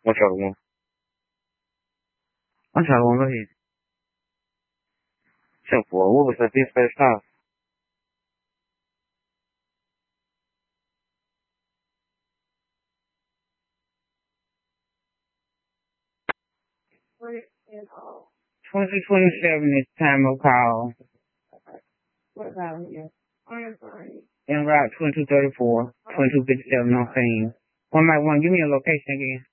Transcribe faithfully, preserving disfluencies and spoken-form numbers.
One Charlie One. One Charlie One, go ahead. ten four. What was the fifth first stop? twenty twenty-seven is time of call. What about here? En route twenty-two thirty-four, twenty-two fifty-seven on scene. One might want, give me a location again.